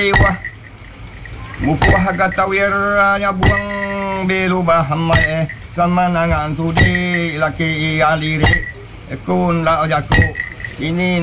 Wah, mupuh gatawir nya buang belu bahamai kamanangan tudi laki alire kun la jaku ini